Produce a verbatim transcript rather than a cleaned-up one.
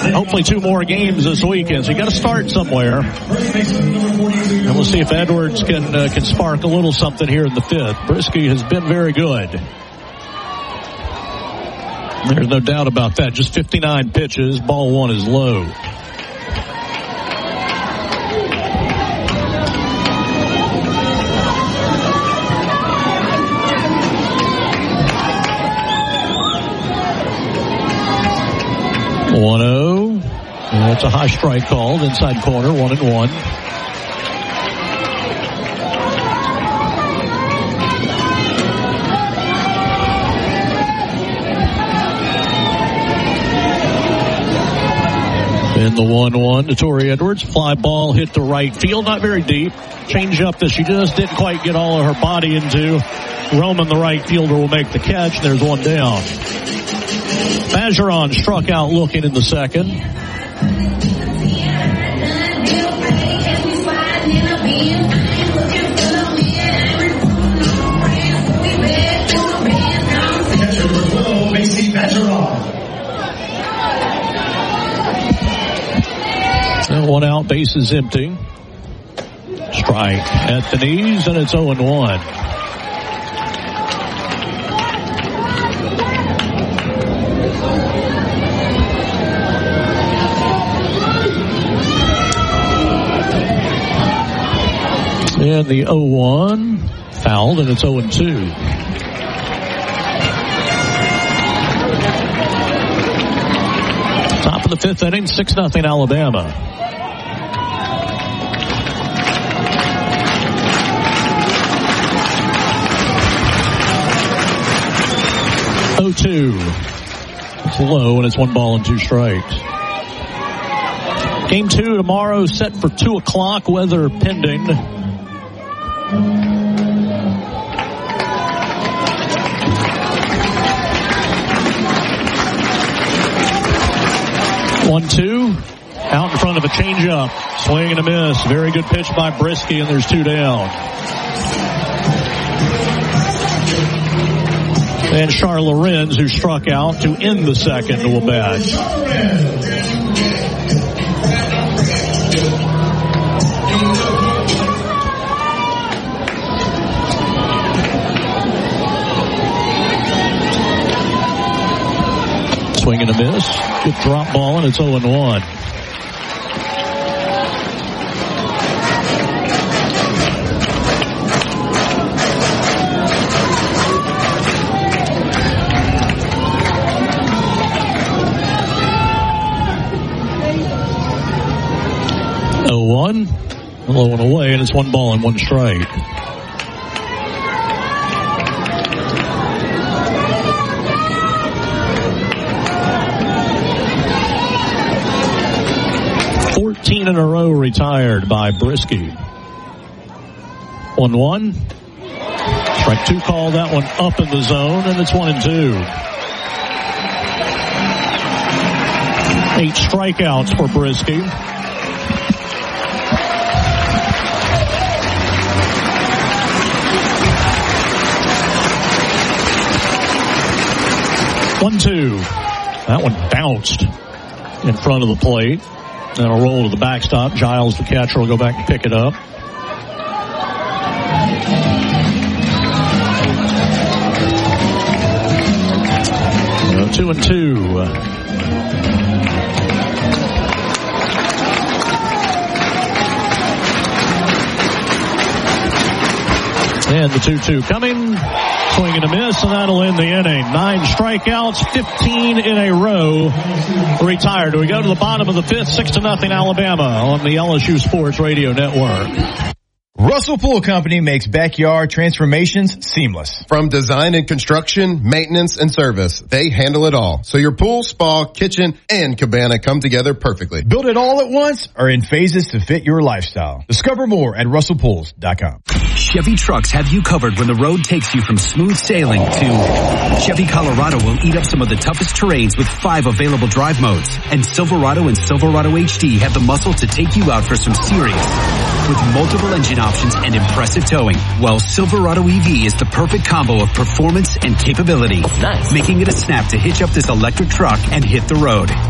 hopefully two more games this weekend. So you got to start somewhere. And we'll see if Edwards can uh, can spark a little something here in the fifth. Brisky has been very good. There's no doubt about that. Just fifty-nine pitches. Ball one is low. one oh. That's a high strike called. Inside corner, one and one. And the one one to Tori Edwards. Fly ball hit the right field. Not very deep. Change up that she just didn't quite get all of her body into. Roman, the right fielder, will make the catch. There's one down. Mageron struck out looking in the second. And one out, base is empty. Strike at the knees, and it's oh and one. And the oh one fouled, and it's oh and two. Top of the fifth inning, six nothing Alabama. oh two. It's low, and it's one ball and two strikes. Game two tomorrow set for two o'clock, weather pending. One two, out in front of a changeup, swing and a miss. Very good pitch by Brisky, and there's two down. And Char Lorenz, who struck out to end the second, will bat. Swing and a miss. Good drop ball, and it's oh and one. oh one. Low and away, and it's one ball and one strike. fourteen in a row retired by Brisky. one one. Strike two call, that one up in the zone, and it's one and two. Eight strikeouts for Brisky. one two. That one bounced in front of the plate. And a roll to the backstop. Giles, the catcher, will go back and pick it up. Uh, two and two. And the two two coming. Swing and a miss, and that'll end the inning. Nine strikeouts, fifteen in a row retired. We go to the bottom of the fifth, six to nothing Alabama on the L S U Sports Radio Network. Russell Pool Company makes backyard transformations seamless. From design and construction, maintenance, and service, they handle it all. So your pool, spa, kitchen, and cabana come together perfectly. Build it all at once or in phases to fit your lifestyle. Discover more at russell pools dot com. Chevy trucks have you covered when the road takes you from smooth sailing to Chevy Colorado will eat up some of the toughest terrains with five available drive modes. And Silverado and Silverado H D have the muscle to take you out for some serious. With multiple engine options and impressive towing, while Silverado E V is the perfect combo of performance and capability. Nice. Making it a snap to hitch up this electric truck and hit the road.